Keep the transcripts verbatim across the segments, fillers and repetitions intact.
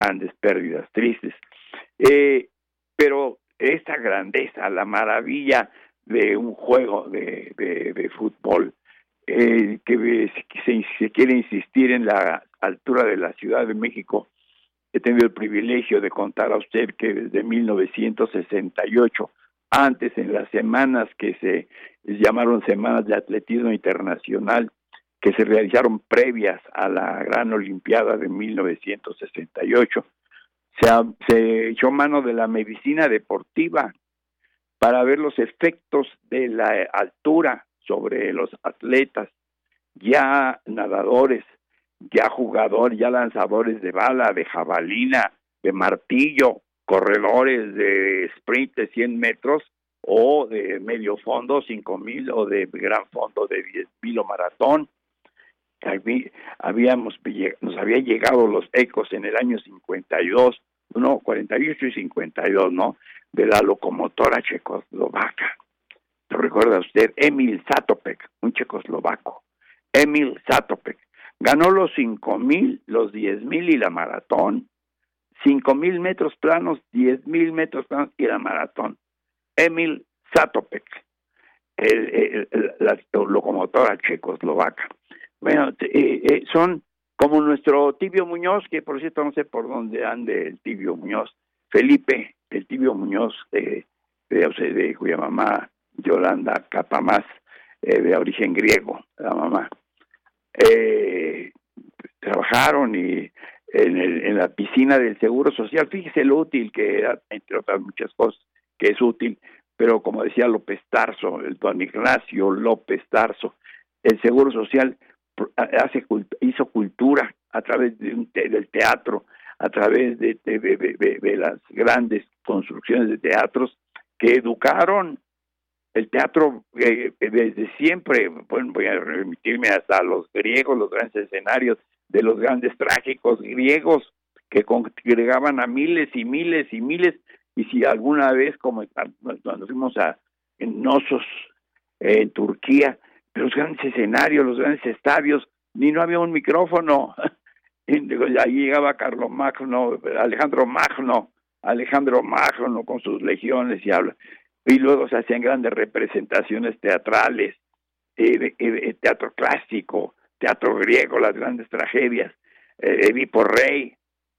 grandes pérdidas tristes. Eh, pero esta grandeza, la maravilla de un juego de, de, de fútbol, eh, que se, se quiere insistir en la altura de la Ciudad de México. He tenido el privilegio de contar a usted que desde mil novecientos sesenta y ocho, antes en las semanas que se llamaron Semanas de Atletismo Internacional, que se realizaron previas a la Gran Olimpiada de mil novecientos sesenta y ocho, se, se echó mano de la medicina deportiva para ver los efectos de la altura sobre los atletas, ya nadadores, ya jugadores, ya lanzadores de bala, de jabalina, de martillo, corredores de sprint de cien metros o de medio fondo, cinco mil, o de gran fondo de diez mil o maratón. Habíamos, nos había llegado los ecos en el año cincuenta y dos, no, cuarenta y ocho y cincuenta y dos, ¿no?, de la locomotora checoslovaca. ¿Lo recuerda usted? Emil Zatopek, un checoslovaco. Emil Zatopek ganó los cinco mil, los diez mil y la maratón. cinco mil metros planos, diez mil metros planos y la maratón. Emil Zatopek, el, el, el, la locomotora checoslovaca. Bueno, eh, eh, son como nuestro Tibio Muñoz, que por cierto no sé por dónde ande el Tibio Muñoz. Felipe, el Tibio Muñoz, eh, de, o sea, de cuya mamá Yolanda Capamás, eh, de origen griego, la mamá. Eh, trabajaron y en, el, en la piscina del Seguro Social. Fíjese lo útil que era, entre otras muchas cosas, que es útil, pero como decía López Tarso, el don Ignacio López Tarso, el Seguro Social hace hizo cultura a través de un, del teatro, a través de, de, de, de, de las grandes construcciones de teatros que educaron. El teatro eh, desde siempre, bueno, voy a remitirme hasta los griegos, los grandes escenarios de los grandes trágicos griegos que congregaban a miles y miles y miles, y si alguna vez, como cuando fuimos a en Nosos, eh, en Turquía, los grandes escenarios, los grandes estadios, ni no había un micrófono. Ahí llegaba Carlomagno, Alejandro Magno, Alejandro Magno con sus legiones y habla. Y luego se hacían grandes representaciones teatrales, eh, eh, teatro clásico, teatro griego, las grandes tragedias, eh, Edipo Rey,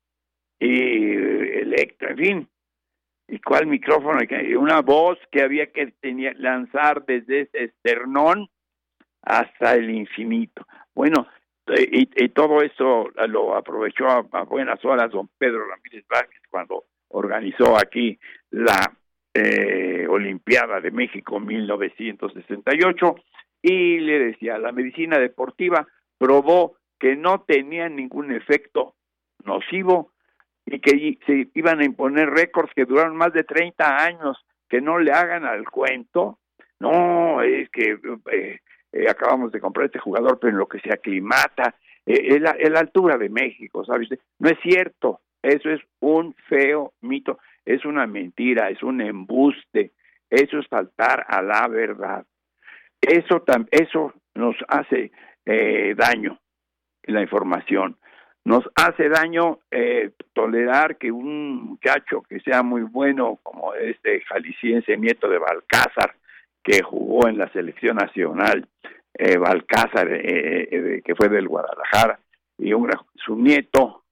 y Electra, en fin. ¿Y cuál micrófono? Una voz que había que tenía, lanzar desde ese esternón hasta el infinito. Bueno, y, y todo eso lo aprovechó a, a buenas horas don Pedro Ramírez Vázquez cuando organizó aquí la eh, Olimpiada de México mil novecientos sesenta y ocho, y le decía, la medicina deportiva probó que no tenía ningún efecto nocivo y que se iban a imponer récords que duraron más de treinta años, que no le hagan al cuento. No, es que eh, eh, acabamos de comprar este jugador, pero en lo que se aclimata, eh, es, la, es la altura de México, ¿sabes? No es cierto, eso es un feo mito, es una mentira, es un embuste, eso es faltar a la verdad. Eso, eso nos hace eh, daño en la información. Nos hace daño eh, tolerar que un muchacho que sea muy bueno, como este jalisciense nieto de Balcázar, que jugó en la selección nacional, eh, Balcázar, eh, eh, que fue del Guadalajara, y un, su nieto,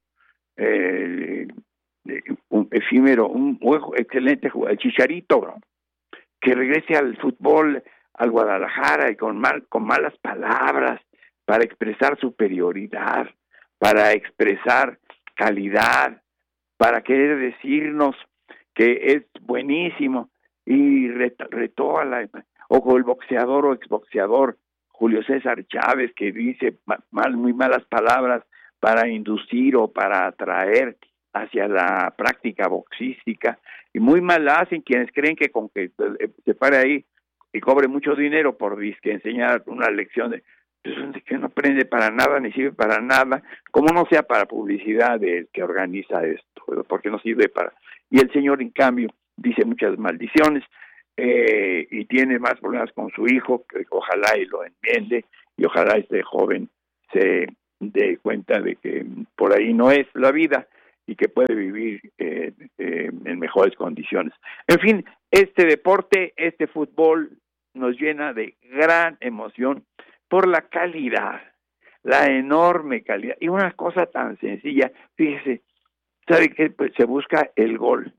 eh, un efímero, un excelente jugador, el Chicharito, ¿no?, que regrese al fútbol, al Guadalajara, y con, mal, con malas palabras, para expresar superioridad, para expresar calidad, para querer decirnos que es buenísimo, y retó a la, o el boxeador o exboxeador Julio César Chávez, que dice mal, muy malas palabras para inducir o para atraer hacia la práctica boxística, y muy mal hacen quienes creen que con que se pare ahí y cobre mucho dinero por disque enseñar una lección de que no aprende para nada ni sirve para nada, como no sea para publicidad del que organiza esto, porque no sirve para. Y el señor, en cambio, dice muchas maldiciones eh, y tiene más problemas con su hijo, que ojalá y lo entiende, y ojalá este joven se dé cuenta de que por ahí no es la vida, y que puede vivir eh, eh, en mejores condiciones. En fin, este deporte, este fútbol nos llena de gran emoción por la calidad, la enorme calidad, y una cosa tan sencilla, fíjese, ¿sabe qué? Pues se busca el gol,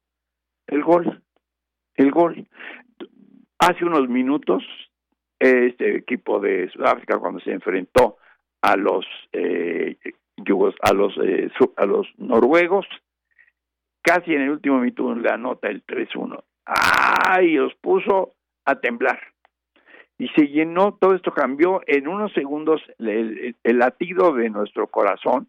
el gol, el gol. Hace unos minutos, este equipo de Sudáfrica, cuando se enfrentó a los eh, yugos, a los eh, a los noruegos, casi en el último minuto le anota el tres uno. ¡Ay! Los puso a temblar. Y se llenó, todo esto cambió en unos segundos el, el, el latido de nuestro corazón,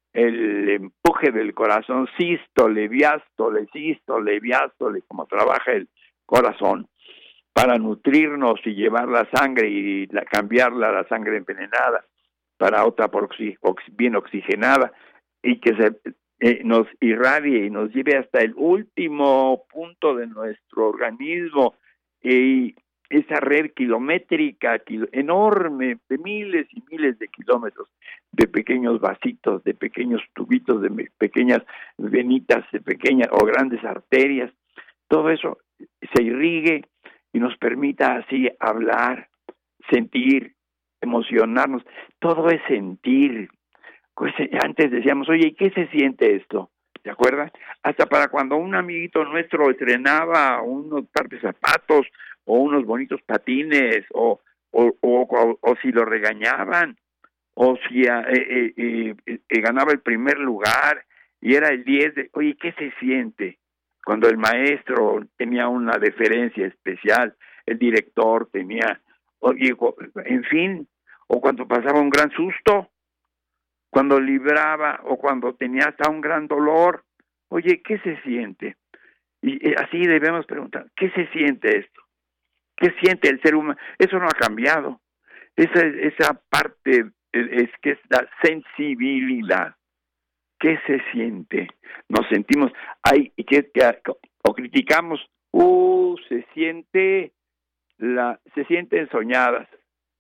el empuje del corazón, sístole, diástole, sístole, diástole, como trabaja el corazón, para nutrirnos y llevar la sangre y la, cambiarla a la sangre envenenada para otra por oxi, ox, bien oxigenada, y que se eh, nos irradie y nos lleve hasta el último punto de nuestro organismo, y esa red kilométrica, kilo, enorme, de miles y miles de kilómetros, de pequeños vasitos, de pequeños tubitos, de pequeñas venitas, de pequeñas o grandes arterias, todo eso se irrigue y nos permita así hablar, sentir, emocionarnos. Todo es sentir. Pues antes decíamos, oye, ¿y qué se siente esto? ¿Te acuerdas? Hasta para cuando un amiguito nuestro estrenaba unos par de zapatos o unos bonitos patines, o o, o, o, o si lo regañaban, o si eh, eh, eh, eh, ganaba el primer lugar y era el diez, de, oye, ¿qué se siente? Cuando el maestro tenía una deferencia especial, el director tenía, oye, en fin, o cuando pasaba un gran susto, cuando libraba, o cuando tenía hasta un gran dolor, oye, ¿qué se siente? Y así debemos preguntar, ¿qué se siente esto? ¿Qué siente el ser humano? Eso no ha cambiado. Esa, esa parte es que es la sensibilidad. ¿Qué se siente? Nos sentimos, ay, y que, que o criticamos, uh, se siente la, se sienten soñadas,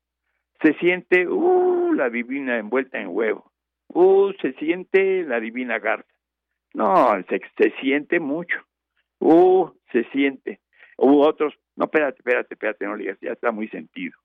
se siente, uh, la divina envuelta en huevo, uh, se siente la divina garza. No, se, se siente mucho, uh, se siente. Hubo otros, no, espérate, espérate, espérate, no le digas, ya está muy sentido.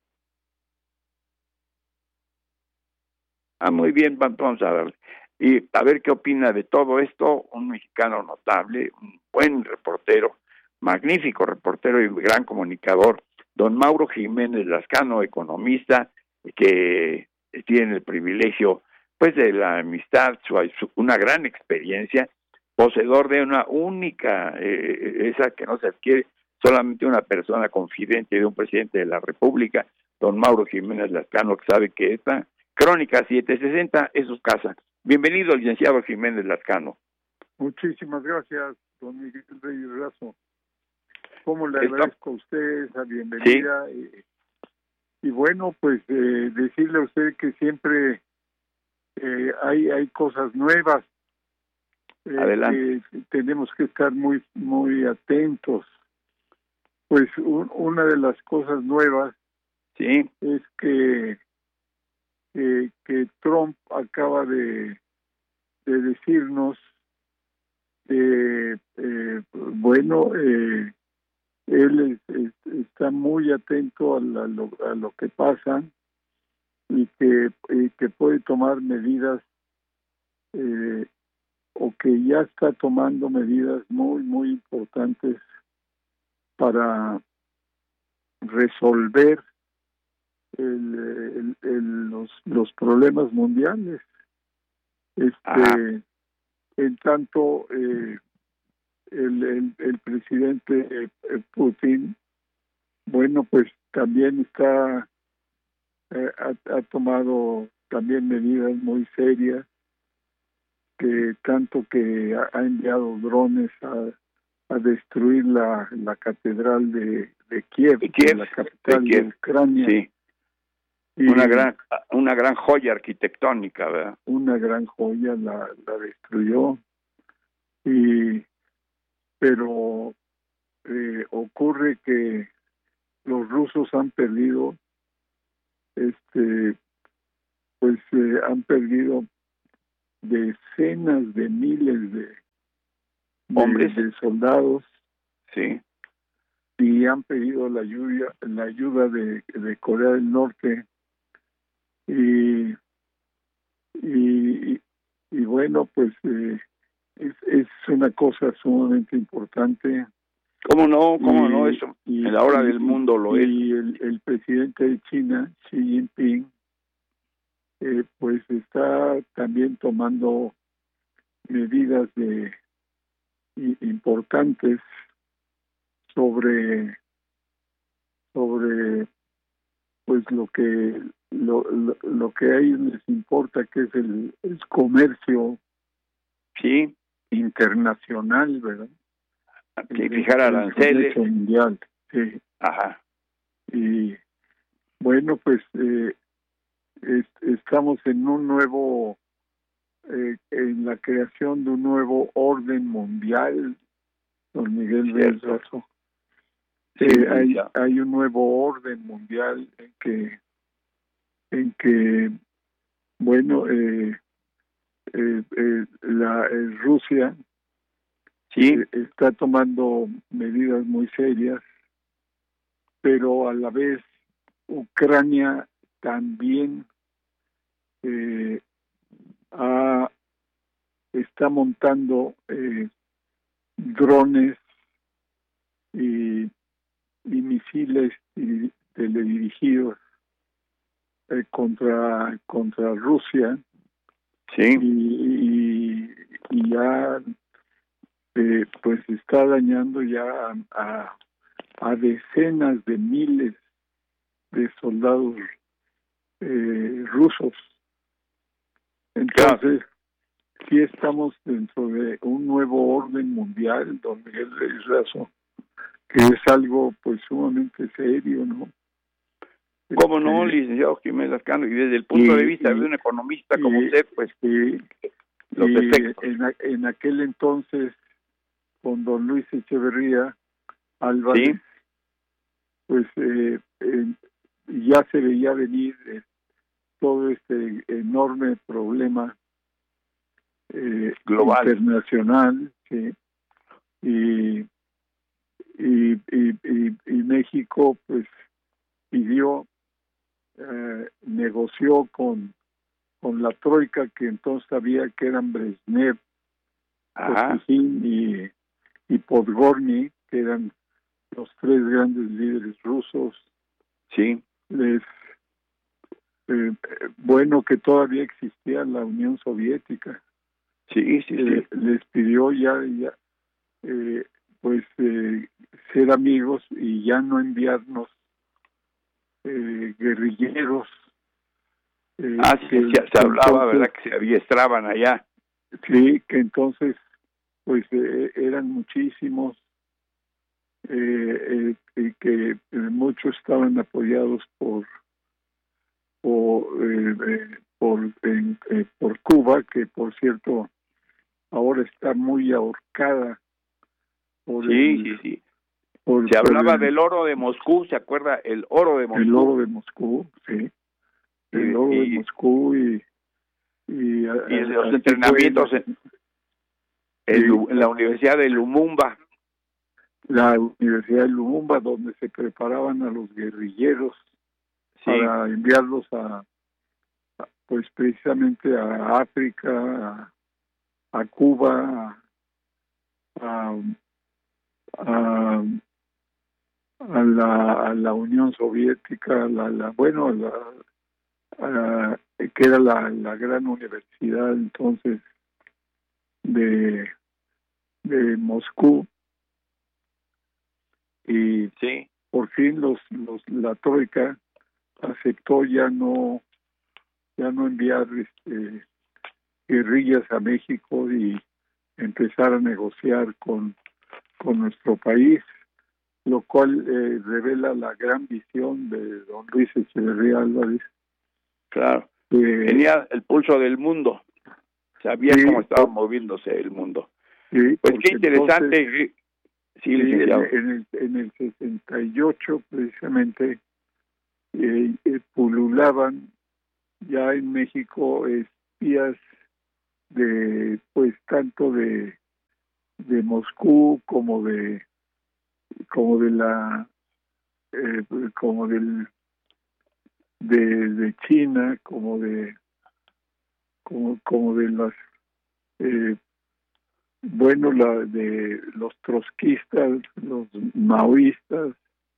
Ah, muy bien, vamos a darle. Y a ver qué opina de todo esto un mexicano notable, un buen reportero, magnífico reportero y gran comunicador, don Mauro Jiménez Lascano, economista, que tiene el privilegio pues de la amistad, su, su, una gran experiencia, poseedor de una única, eh, esa que no se adquiere solamente una persona confidente de un presidente de la República, don Mauro Jiménez Lascano, que sabe que esta Crónica setecientos sesenta es su casa. Bienvenido, licenciado Jiménez Lascano. Muchísimas gracias, don Miguel Reyes Razo. ¿Cómo le Esto... agradezco a usted esa bienvenida? ¿Sí? Y, y bueno, pues eh, decirle a usted que siempre eh, hay hay cosas nuevas. Eh, Adelante. Que tenemos que estar muy muy atentos. Pues un, una de las cosas nuevas, sí, es que Eh, que Trump acaba de, de decirnos que, eh, bueno, eh, él es, es, está muy atento a, la, lo, a lo que pasa y que, y que puede tomar medidas eh, o que ya está tomando medidas muy, muy importantes para resolver El, el, el, los, los problemas mundiales. Este, en tanto, eh, el, el, el presidente Putin, bueno, pues también está, eh, ha, ha tomado también medidas muy serias, que tanto que ha, ha enviado drones a, a destruir la, la catedral de, de Kiev, de Kiev, la capital de, Kiev. de Ucrania. Sí. Y una gran una gran joya arquitectónica, ¿verdad? Una gran joya la, la destruyó. Y pero eh, ocurre que los rusos han perdido, este, pues eh, han perdido decenas de miles de, hombres, de, de soldados, sí, y han pedido la ayuda, la ayuda de, de Corea del Norte, y, y, y bueno, pues eh, es, es una cosa sumamente importante. cómo no, cómo y, no, eso y, en la hora y, del mundo lo es. Y el, el presidente de China, Xi Jinping, eh, pues está también tomando medidas de y, importantes sobre sobre pues lo que lo, lo, lo que a ellos les importa, que es el, el comercio Sí, internacional, ¿verdad? que El, fijar el aranceles, comercio mundial, sí. ajá, Y bueno, pues eh, es, estamos en un nuevo eh, en la creación de un nuevo orden mundial, don Miguel cierto, Benzazo. sí, Eh, hay licenciado. hay un nuevo orden mundial en que en que bueno eh, eh, eh, la eh, Rusia Sí, eh, está tomando medidas muy serias, pero a la vez Ucrania también eh, ha, está montando eh, drones y, y misiles y teledirigidos eh, contra contra Rusia, sí, y, y, y ya eh, pues está dañando ya a, a, a decenas de miles de soldados eh, rusos. claro. Entonces, sí estamos dentro de un nuevo orden mundial, don Miguel Razo, que es algo pues sumamente serio, ¿no? ¿Cómo no, Este, licenciado Jiménez Lascano? Y desde el punto de y, vista de y, un economista como y, usted, pues y, los y efectos. en, en aquel entonces, con don Luis Echeverría Sí, Álvarez, pues eh, eh, ya se veía venir eh, todo este enorme problema eh, global. internacional, ¿sí? y, y, y, y, y México pues pidió, eh, negoció con, con la troika, que entonces sabía que eran Brezhnev, Ajá, Kosygin y, y Podgorny, que eran los tres grandes líderes rusos. sí, Les eh, bueno, que todavía existía la Unión Soviética, sí, sí, eh, sí. les pidió ya, ya eh, pues eh, ser amigos y ya no enviarnos eh, guerrilleros eh, Ah, sí, que, se, se que hablaba, entonces ¿verdad? Que se adiestraban allá. sí que entonces pues eh, eran muchísimos, eh, eh, y que eh, muchos estaban apoyados por por eh, eh, por en, eh, por Cuba, que por cierto ahora está muy ahorcada por Sí, el sí, sí. por, Se por hablaba el, del oro de Moscú, ¿se acuerda? El oro de el Moscú. oro de Moscú, sí, Y, el oro de y, Moscú, y y a- y de los a- así fue la, entrenamientos en, en sí, Lu- en la Universidad de Lumumba. la Universidad de Lumumba, donde se preparaban a los guerrilleros Sí, para enviarlos a, a, pues precisamente a África, a, a Cuba, a, a, a la, a la Unión Soviética, la, la bueno, a la, a, que era la, la gran universidad entonces de, de Moscú, y sí. por fin los, los la troika aceptó ya no ya no enviar este, guerrillas a México y empezar a negociar con con nuestro país, lo cual eh, revela la gran visión de don Luis Echeverría Álvarez. Claro. Eh, Tenía el pulso del mundo. Sabía sí, cómo estaba por, moviéndose el mundo. sí, Pues qué porque entonces, interesante. Sí, sí, en, licenciado. en, el, en el sesenta y ocho precisamente eh, eh, pululaban ya en México espías de pues tanto de de Moscú como de como de la eh, como del de, de China, como de como como de las eh, bueno la de los trotskistas, los maoístas,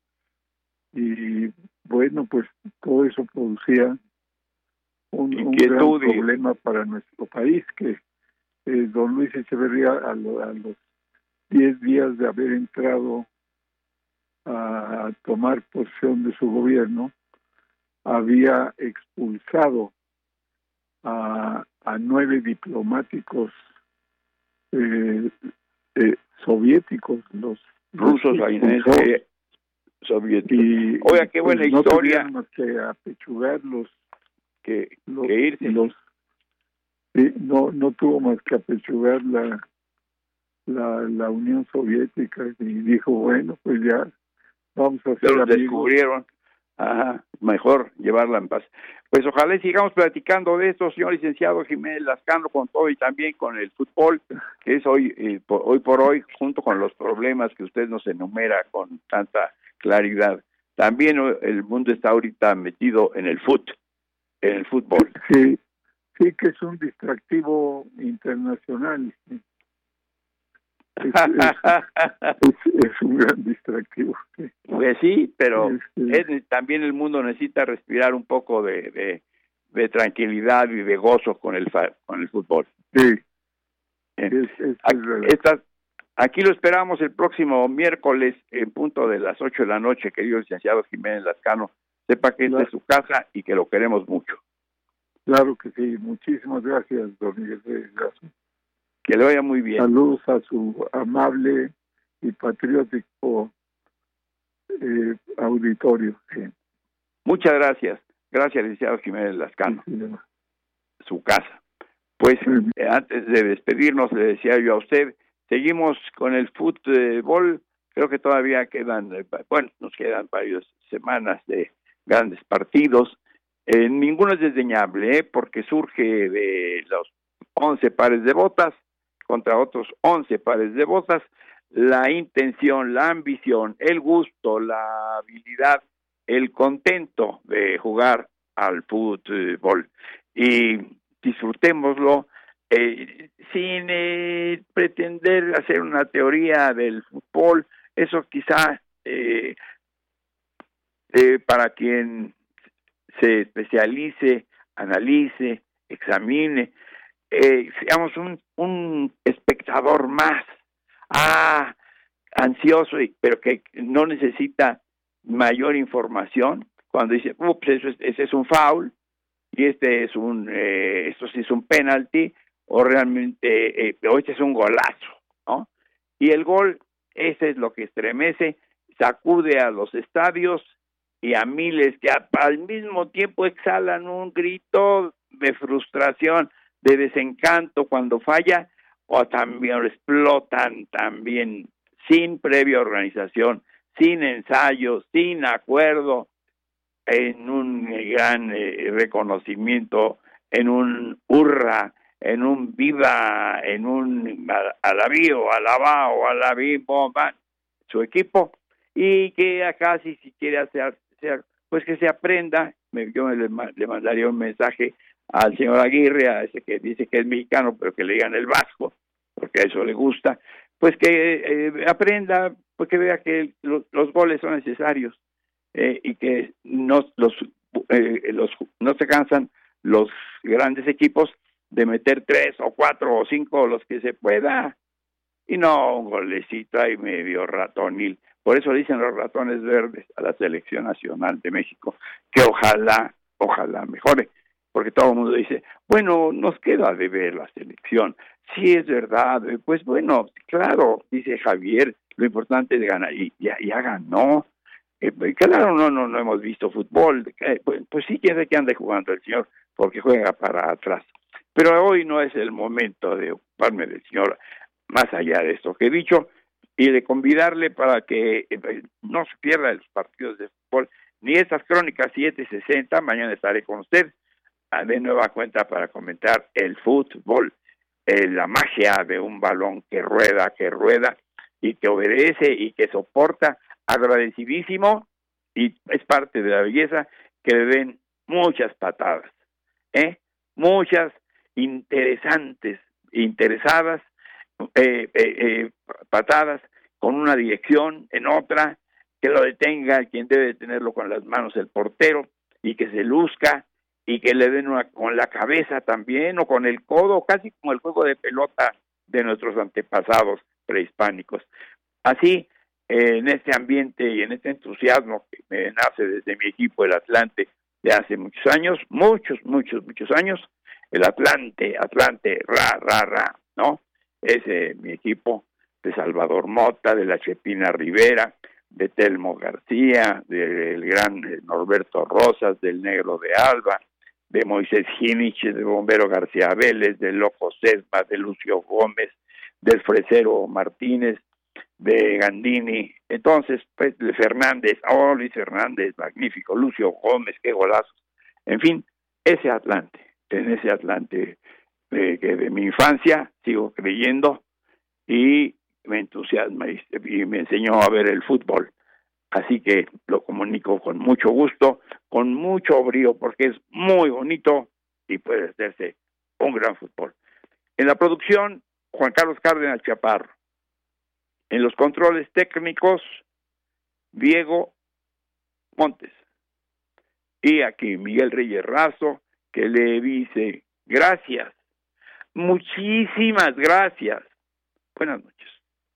y bueno, pues todo eso producía un, un gran problema para nuestro país, que eh, don Luis Echeverría a, lo, a los diez días de haber entrado a, a tomar posesión de su gobierno, había expulsado a, a nueve diplomáticos eh, eh, soviéticos, los rusos, los soviéticos. Y, Oiga, qué buena pues, historia. No que apechugarlos, que, los, que irse. Los, sí, no, no tuvo más que apechugar la, la, la Unión Soviética, y dijo, bueno, pues ya vamos a hacer Pero amigos. Descubrieron. Ajá, mejor llevarla en paz. Pues ojalá sigamos platicando de esto, señor licenciado Jiménez Lascano, con todo y también con el fútbol, que es hoy, eh, por, hoy por hoy, junto con los problemas que usted nos enumera con tanta claridad. También el mundo está ahorita metido en el fut, en el fútbol. Sí, sí que es un distractivo internacional. Es, es, es, es un gran distractivo. Sí. Pues sí, pero es, es, también el mundo necesita respirar un poco de, de, de tranquilidad y de gozo con el con el fútbol. Sí. Es, es, aquí, estas, aquí lo esperamos el próximo miércoles en punto de las ocho de la noche, querido licenciado Jiménez Lascano. Sepa que esta es su casa y que lo queremos mucho. Claro que sí. Muchísimas gracias, don Miguel. Gracias. Que le vaya muy bien. Saludos a su amable y patriótico eh, auditorio. Sí. Muchas gracias. Gracias, licenciado Jiménez Lascano. Sí, sí. Su casa. Pues eh, antes de despedirnos, le decía yo a usted, seguimos con el fútbol. Creo que todavía quedan, bueno, nos quedan varias semanas de grandes partidos. Eh, ninguno es desdeñable, ¿eh? Porque surge de los once pares de botas contra otros once pares de botas, la intención, la ambición, el gusto, la habilidad, el contento de jugar al fútbol. Y disfrutémoslo eh, sin eh, pretender hacer una teoría del fútbol. Eso quizá eh, eh, para quien se especialice, analice, examine, Eh, seamos un, un espectador más, ah, ansioso, pero que no necesita mayor información, cuando dice, ups, eso es, ese es un foul, y este es un, eh, esto sí es un penalti, o realmente, eh, o este es un golazo, ¿no? Y el gol, ese es lo que estremece, sacude a los estadios y a miles que a, al mismo tiempo exhalan un grito de frustración, de desencanto cuando falla, o también explotan también sin previa organización, sin ensayo, sin acuerdo, en un gran eh, reconocimiento, en un hurra, en un viva, en un alabío, alabao, alabí, bomba, su equipo, y que acá si, si quiere hacer, hacer, pues que se aprenda. Yo le, le mandaría un mensaje al señor Aguirre, a ese que dice que es mexicano, pero que le digan el vasco, porque a eso le gusta, pues que eh, aprenda, pues que vea que los, los goles son necesarios, eh, y que no, los, eh, los, no se cansan los grandes equipos de meter tres o cuatro o cinco, los que se pueda, y no un golecito ahí medio ratonil. Por eso dicen los ratones verdes a la selección nacional de México, que ojalá, ojalá mejore, porque todo el mundo dice, bueno, nos queda de ver la selección. Sí, es verdad, pues bueno, claro, dice Javier, lo importante es ganar, y ya, ya ganó. Eh, claro, no, no, no hemos visto fútbol, eh, pues, pues sí, quién sabe que ande jugando el señor, porque juega para atrás. Pero hoy no es el momento de ocuparme del señor, más allá de esto que he dicho, y de convidarle para que eh, no se pierda los partidos de fútbol, ni estas crónicas siete sesenta, mañana estaré con usted de nueva cuenta para comentar el fútbol. eh, la magia de un balón que rueda, que rueda y que obedece y que soporta, agradecidísimo, y es parte de la belleza que le den muchas patadas, ¿eh? Muchas interesantes, interesadas, eh, eh, eh, patadas con una dirección, en otra, que lo detenga quien debe tenerlo con las manos, el portero, y que se luzca, y que le den una con la cabeza también, o con el codo, casi como el juego de pelota de nuestros antepasados prehispánicos. Así, eh, en este ambiente y en este entusiasmo que me nace desde mi equipo, el Atlante, de hace muchos años, muchos, muchos, muchos años, el Atlante, Atlante, ra, ra, ra, ¿no? Es eh, mi equipo de Salvador Mota, de la Chepina Rivera, de Telmo García, del gran Norberto Rosas, del Negro de Alba, de Moisés Jinich, de Bombero García Vélez, de Loco Sesma, de Lucio Gómez, del Fresero Martínez, de Gandini, entonces, pues, de Fernández, oh, Luis Fernández, magnífico, Lucio Gómez, qué golazos, en fin, ese Atlante, en ese Atlante eh, que de mi infancia sigo creyendo y me entusiasma y, y me enseñó a ver el fútbol, así que lo comunico con mucho gusto, con mucho brío, porque es muy bonito y puede hacerse un gran fútbol. En la producción, Juan Carlos Cárdenas Chaparro. En los controles técnicos, Diego Montes. Y aquí Miguel Reyes Razo, que le dice gracias, muchísimas gracias. Buenas noches.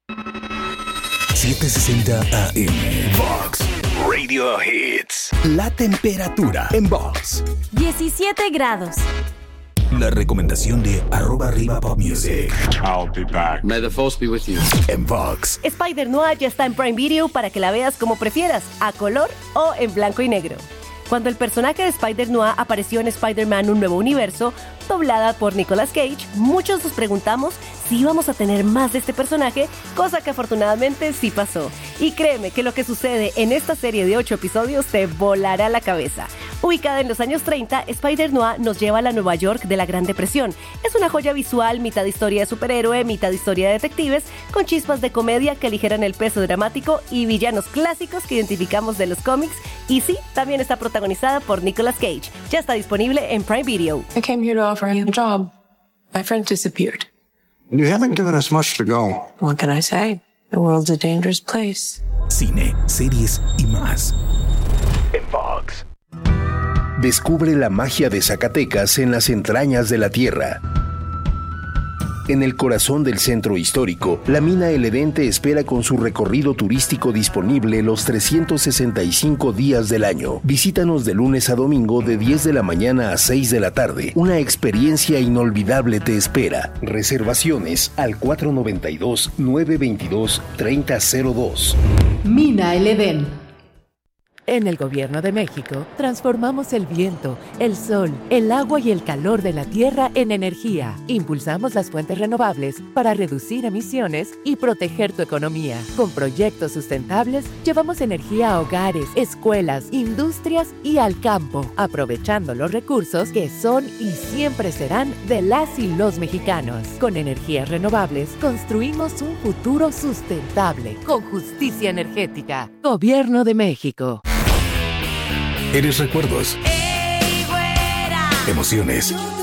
setecientos sesenta A M Vox Radio Hits. La temperatura en Vox. diecisiete grados. La recomendación de arroba arriba pop music. I'll be back. May the force be with you. En Vox. Spider-Noir ya está en Prime Video para que la veas como prefieras, a color o en blanco y negro. Cuando el personaje de Spider-Noir apareció en Spider-Man Un Nuevo Universo, doblada por Nicolas Cage, muchos nos preguntamos si íbamos a tener más de este personaje, cosa que afortunadamente sí pasó. Y créeme que lo que sucede en esta serie de ocho episodios te volará la cabeza. Ubicada en los años treinta, Spider-Noir nos lleva a la Nueva York de la Gran Depresión. Es una joya visual, mitad historia de superhéroe, mitad historia de detectives, con chispas de comedia que aligeran el peso dramático y villanos clásicos que identificamos de los cómics. Y sí, también está protagonizada por Nicolas Cage. Ya está disponible en Prime Video. I came here to offer you a job. My friend disappeared. You haven't given us much to go. What can I say? The world's a dangerous place. Cine, series y más. En Vox. Descubre la magia de Zacatecas en las entrañas de la tierra. En el corazón del centro histórico, la mina El Edén te espera con su recorrido turístico disponible los trescientos sesenta y cinco días del año. Visítanos de lunes a domingo de diez de la mañana a seis de la tarde. Una experiencia inolvidable te espera. Reservaciones al cuatro noventa y dos, nueve veintidós, treinta cero dos. Mina El Edén. En el Gobierno de México, transformamos el viento, el sol, el agua y el calor de la tierra en energía. Impulsamos las fuentes renovables para reducir emisiones y proteger tu economía. Con proyectos sustentables, llevamos energía a hogares, escuelas, industrias y al campo, aprovechando los recursos que son y siempre serán de las y los mexicanos. Con energías renovables, construimos un futuro sustentable, con justicia energética. Gobierno de México. Eres recuerdos, ¡Ey, güera! emociones,